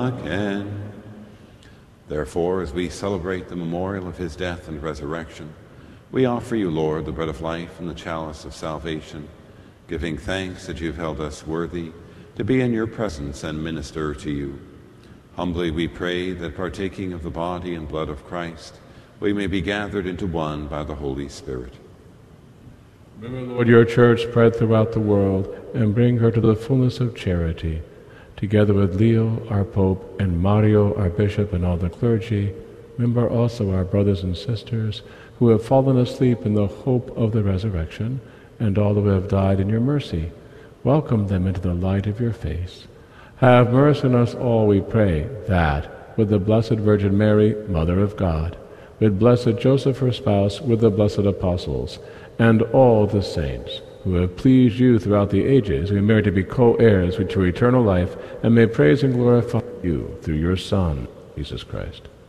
again. Therefore, as we celebrate the memorial of his death and resurrection, we offer you, Lord, the bread of life and the chalice of salvation, giving thanks that you've held us worthy to be in your presence and minister to you. Humbly we pray that, partaking of the body and blood of Christ, we may be gathered into one by the Holy Spirit. Remember, Lord, your church spread throughout the world, and bring her to the fullness of charity. Together with Leo, our Pope, and Mario, our Bishop, and all the clergy, remember also our brothers and sisters who have fallen asleep in the hope of the resurrection, and all who have died in your mercy. Welcome them into the light of your face. Have mercy on us all, we pray, that, with the Blessed Virgin Mary, Mother of God, with blessed Joseph, her spouse, with the blessed apostles, and all the saints who have pleased you throughout the ages, we merit to be co-heirs with your eternal life, and may praise and glorify you through your Son, Jesus Christ.